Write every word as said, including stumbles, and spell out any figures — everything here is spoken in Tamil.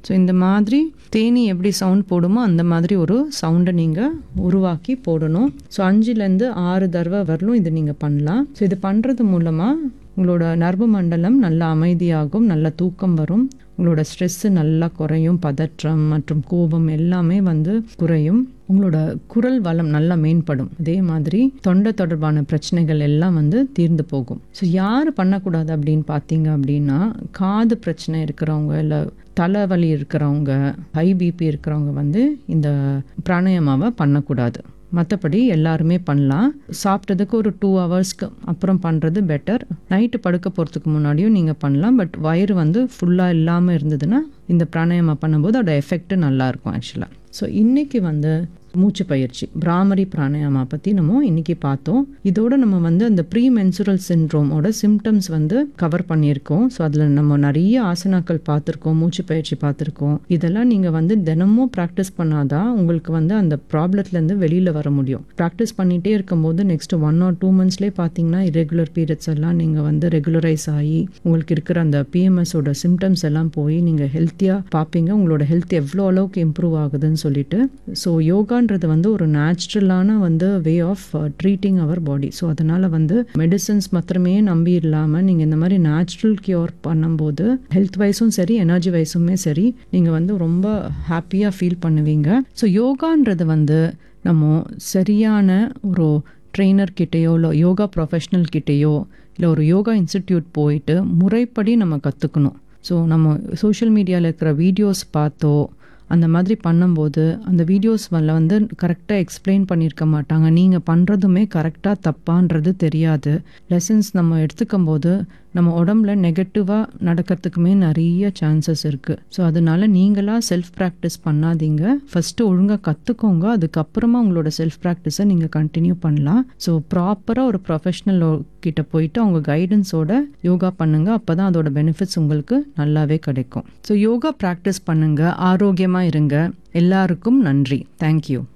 ஸோ இந்த மாதிரி தேனி எப்படி சவுண்ட் போடுமோ அந்த மாதிரி ஒரு சவுண்டை நீங்கள் உருவாக்கி போடணும். ஸோ அஞ்சுலேருந்து ஆறு தடவை வரலும் இது நீங்கள் பண்ணலாம். ஸோ இது பண்ணுறது மூலமாக உங்களோட நரம்பு மண்டலம் நல்லா அமைதியாகும், நல்ல தூக்கம் வரும், உங்களோட ஸ்ட்ரெஸ்ஸு நல்லா குறையும், பதற்றம் மற்றும் கோபம் எல்லாமே வந்து குறையும், உங்களோட குரல் வளம் நல்லா மேம்படும். அதே மாதிரி தொண்டை தொடர்பான பிரச்சனைகள் எல்லாம் வந்து தீர்ந்து போகும். ஸோ யார் பண்ணக்கூடாது அப்படின்னு பார்த்தீங்க அப்படின்னா, காது பிரச்சனை இருக்கிறவங்க, இல்லை தலைவலி இருக்கிறவங்க, ஹை பிபி இருக்கிறவங்க வந்து இந்த பிராணாயாமாவை பண்ணக்கூடாது. மற்றபடி எல்லாருமே பண்ணலாம். சாப்பிட்டதுக்கு ஒரு டூ ஹவர்ஸ்க்கு அப்புறம் பண்ணுறது பெட்டர். நைட்டு படுக்க போகிறதுக்கு முன்னாடியும் நீங்கள் பண்ணலாம். பட் வயிறு வந்து ஃபுல்லாக இல்லாமல் இருந்ததுன்னா இந்த பிராணாயாமா பண்ணும்போது அதோட எஃபெக்ட் நல்லாயிருக்கும் ஆக்சுவலாக. ஸோ இன்றைக்கி வந்து மூச்சு பயிற்சி பிராமரி பிராணாயாமா பற்றி நம்ம இன்றைக்கி பார்த்தோம். இதோட நம்ம வந்து அந்த ப்ரீ மென்சுரல் சிண்ட்ரோமோட சிம்டம்ஸ் வந்து கவர் பண்ணியிருக்கோம். ஸோ அதில் நம்ம நிறைய ஆசனாக்கள் பார்த்துருக்கோம், மூச்சு பயிற்சி பார்த்துருக்கோம். இதெல்லாம் நீங்கள் வந்து தினமும் ப்ராக்டிஸ் பண்ணாதான் உங்களுக்கு வந்து அந்த ப்ராப்ளத்துலேருந்து வெளியில் வர முடியும். ப்ராக்டிஸ் பண்ணிகிட்டே இருக்கும்போது நெக்ஸ்ட் ஒன் ஆர் டூ மந்த்ஸ்லேயே பார்த்தீங்கன்னா இரெகுலர் பீரியட்ஸ் எல்லாம் நீங்கள் வந்து ரெகுலரைஸ் ஆகி உங்களுக்கு இருக்கிற அந்த பிஎம்எஸோட சிம்டம்ஸ் எல்லாம் போய் நீங்கள் ஹெல்த்தியாக பார்ப்பீங்க. உங்களோட ஹெல்த் எவ்வளோ அளவுக்கு இம்ப்ரூவ் ஆகுதுன்னு சொல்லிட்டு. ஸோ யோகா ன்றது வந்து ஒரு நேச்சுரலான வந்து way of treating our body. So அதனால் வந்து மெடிசன்ஸ் மாத்திரமே நம்பி இல்லாமல் நீங்கள் இந்த மாதிரி நேச்சுரல் கியூர் பண்ணும்போது ஹெல்த் வைஸும் சரி, எனர்ஜி வைஸுமே சரி, நீங்கள் வந்து ரொம்ப ஹாப்பியாக ஃபீல் பண்ணுவீங்க. ஸோ யோகான்றது வந்து நம்ம சரியான ஒரு ட்ரெயினர் கிட்டேயோ இல்லை யோகா ப்ரொஃபஷ்னல் கிட்டேயோ இல்லை ஒரு யோகா இன்ஸ்டிடியூட் போயிட்டு முறைப்படி நம்ம கற்றுக்கணும். ஸோ நம்ம சோஷியல் மீடியாவில் இருக்கிற வீடியோஸ் பார்த்தோ அந்த மாதிரி பண்ணும்போது அந்த வீடியோஸ் வந்து கரெக்டாக எக்ஸ்பிளைன் பண்ணியிருக்க மாட்டாங்க. நீங்கள் பண்ணுறதுமே கரெக்டாக தப்பான்றது தெரியாது. லெசன்ஸ் நம்ம எடுத்துக்கும் போது நம்ம உடம்புல நெகட்டிவாக நடக்கிறதுக்குமே நிறைய சான்சஸ் இருக்குது. ஸோ அதனால நீங்களாக செல்ஃப் ப்ராக்டிஸ் பண்ணாதீங்க. ஃபஸ்ட்டு ஒழுங்காக கற்றுக்கோங்க, அதுக்கப்புறமா உங்களோட செல்ஃப் ப்ராக்டிஸை நீங்கள் கண்டினியூ பண்ணலாம். ஸோ ப்ராப்பராக ஒரு ப்ரொஃபஷ்னல் கிட்ட போயிட்டு அவங்க கைடன்ஸோட யோகா பண்ணுங்கள். அப்போ தான் அதோட பெனிஃபிட்ஸ் உங்களுக்கு நல்லாவே கிடைக்கும். ஸோ யோகா ப்ராக்டிஸ் பண்ணுங்கள், ஆரோக்கியமாக இருங்க. எல்லாருக்கும் நன்றி. தேங்க்யூ.